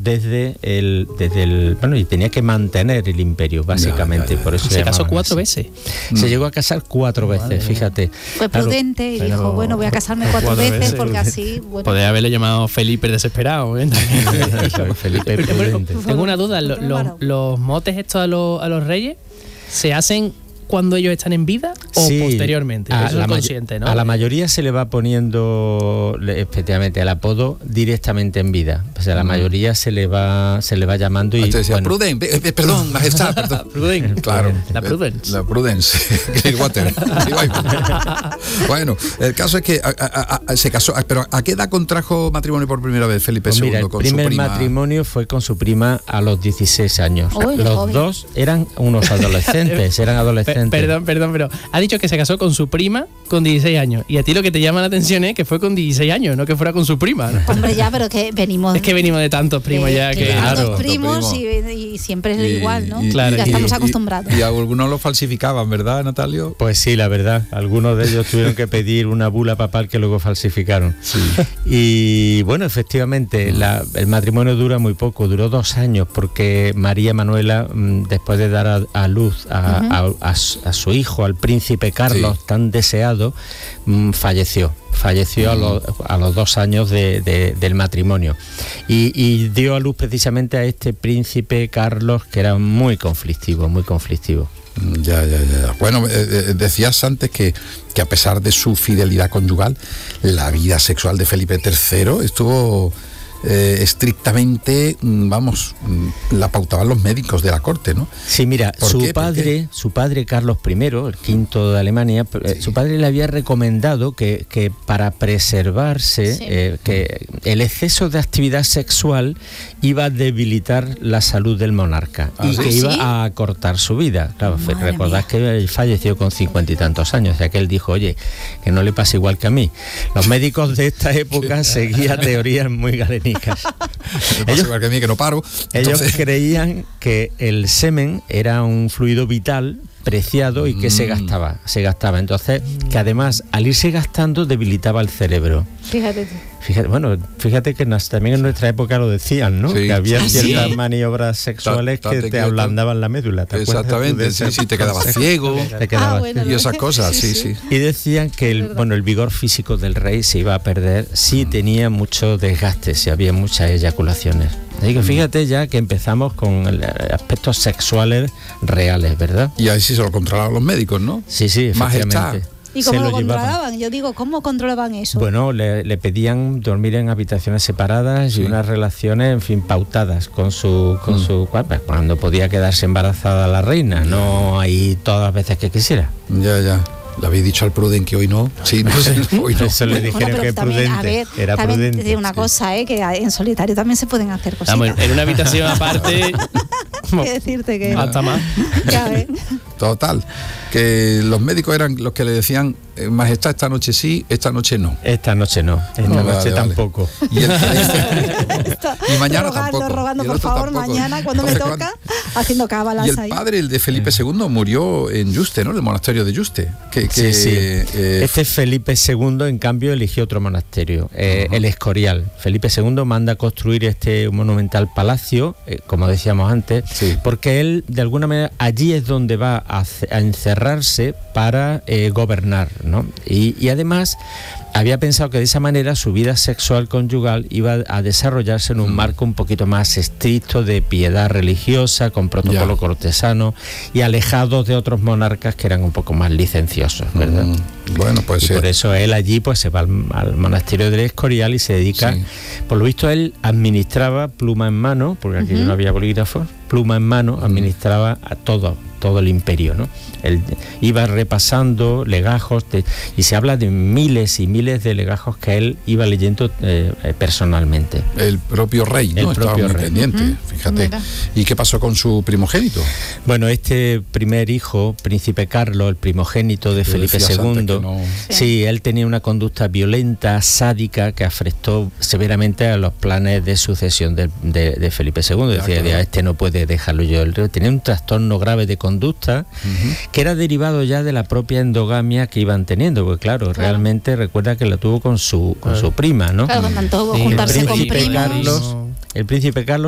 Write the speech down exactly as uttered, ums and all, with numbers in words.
desde el, desde el, bueno, y tenía que mantener el imperio, básicamente, ya, ya, ya. Por eso se casó cuatro así. veces. Se mm. llegó a casar cuatro veces, Madre fíjate. Fue prudente claro, y dijo, bueno, voy a casarme cuatro, cuatro veces, veces porque así, bueno. Podría haberle llamado Felipe el desesperado, ¿eh? Felipe prudente. Tengo una duda, los, los, los motes estos a los, a los reyes se hacen cuando ellos están en vida o sí, posteriormente. A, Eso la es consciente, ¿no? A la mayoría se le va poniendo efectivamente el apodo directamente en vida. O sea, a la mayoría se le va se le va llamando y decía, bueno. Pruden, eh, perdón, majestad, perdón. Pruden, claro. La Prudence. La Prudence. Clearwater. Bueno, el caso es que a, a, a, se casó, pero ¿a qué edad contrajo matrimonio por primera vez Felipe pues segundo mira, el con primer su prima? matrimonio fue con su prima a los dieciséis años. Uy, los joven. dos eran unos adolescentes, eran adolescentes. Perdón, perdón, pero ha dicho que se casó con su prima con dieciséis años. Y a ti lo que te llama la atención es que fue con dieciséis años, no que fuera con su prima, ¿no? Hombre, ya, pero que venimos... Es que venimos de tantos primos de, ya que... que claro, tantos primos y, y siempre es y, igual, ¿no? Y, claro, ya y, estamos y, acostumbrados. Y, y algunos lo falsificaban, ¿verdad, Natalio? Pues sí, la verdad. Algunos de ellos tuvieron que pedir una bula papal que luego falsificaron. Sí. Y bueno, efectivamente, la, el matrimonio dura muy poco, duró dos años, porque María Manuela, después de dar a, a luz a, uh-huh. a, a, a su hijo, al príncipe Carlos, sí. tan deseado, mmm, falleció. Falleció uh-huh. a, los, a los dos años de, de, del matrimonio. Y, y dio a luz precisamente a este príncipe Carlos, que era muy conflictivo, muy conflictivo. Ya, ya, ya. Bueno, eh, decías antes que, que a pesar de su fidelidad conyugal, la vida sexual de Felipe tercero estuvo eh, estrictamente, vamos, la pautaban los médicos de la corte, ¿no? Sí, mira, su qué? padre, su padre Carlos primero, el quinto de Alemania, sí. su padre le había recomendado que, que para preservarse, sí. eh, que el exceso de actividad sexual iba a debilitar la salud del monarca ah, y ¿sí? que iba ¿sí? a acortar su vida. Claro, recordad que él falleció con cincuenta y tantos años, o sea que él dijo, oye, que no le pase igual que a mí. Los médicos de esta época seguían teorías muy galenicas. ellos, igual que a mí, que no paro. Ellos creían que el semen era un fluido vital preciado y que mm. se gastaba, se gastaba. Entonces, que además al irse gastando debilitaba el cerebro. Fíjate tú. Fíjate, bueno, fíjate que nos, también en nuestra época lo decían, ¿no? Sí. Que había ¿Ah, ciertas sí? maniobras sexuales ta, ta, que te, te ablandaban la médula. ¿Te Exactamente, sí, sí, te quedabas ciego, te quedabas ah, bueno, y esas cosas, sí, sí. sí. Y decían que el, bueno, el vigor físico del rey se iba a perder si mm. tenía mucho desgaste, si había muchas eyaculaciones. Así que fíjate ya que empezamos con aspectos sexuales reales, ¿verdad? Y ahí sí se lo controlaban los médicos, ¿no? Sí, sí, efectivamente. Majestad. ¿Y cómo lo, lo controlaban? Yo digo, ¿cómo controlaban eso? Bueno, le, le pedían dormir en habitaciones separadas sí. y unas relaciones, en fin, pautadas con su... con mm. su cuando podía quedarse embarazada la reina, no ahí todas las veces que quisiera. Ya, ya. Le habéis dicho al Pruden que hoy no. Sí, no sé, hoy no. Eso le dijeron bueno, que prudente. A ver, era también prudente. Una cosa, ¿eh? Que en solitario también se pueden hacer cosas. Vamos, en una habitación aparte. ¿Qué decirte que? Hasta más. Ya ves. Total. Que los médicos eran los que le decían, majestad, esta noche sí, esta noche no. Esta noche no, esta no, noche vale, tampoco. Vale. Y, el, y mañana rogando, tampoco. Rogando, y por favor, tampoco. Mañana, cuando me toca, cuando... haciendo cábalas ahí. Y el padre, el de Felipe segundo, murió en Yuste, ¿no? En el monasterio de Yuste. Que, que, sí, sí. Eh, este Felipe segundo, en cambio, eligió otro monasterio, eh, uh-huh. el Escorial. Felipe segundo manda a construir este monumental palacio, eh, como decíamos antes, sí. porque él, de alguna manera, allí es donde va a, a encerrarse para eh, gobernar, ¿no? Y, y además había pensado que de esa manera su vida sexual conyugal iba a desarrollarse en un mm. marco un poquito más estricto de piedad religiosa, con protocolo yeah. cortesano y alejados de otros monarcas que eran un poco más licenciosos, ¿verdad? Mm. Bueno, pues y sí. por eso él allí pues se va al, al monasterio del Escorial y se dedica, sí. por lo visto él administraba pluma en mano, porque aquí uh-huh. no había bolígrafos, pluma en mano, administraba a todo, todo el imperio, ¿no? Él iba repasando legajos de, y se habla de miles y miles de legajos que él iba leyendo eh, personalmente. El propio rey, ¿no? El Estaba propio muy rey. pendiente, Uh-huh. fíjate. Mira. ¿Y qué pasó con su primogénito? Bueno, este primer hijo, Príncipe Carlos, el primogénito de Tú Felipe segundo, no... sí. sí, él tenía una conducta violenta, sádica, que afectó severamente a los planes de sucesión de, de, de Felipe segundo. Ya, decía, claro. este no puede dejarlo yo. Tenía un trastorno grave de conducta, uh-huh. que era derivado ya de la propia endogamia que iban teniendo, porque claro, claro. realmente recuerda que la tuvo con su con claro. su prima, ¿no? Claro, con tanto juntarse con primos. Carlos, el príncipe Carlos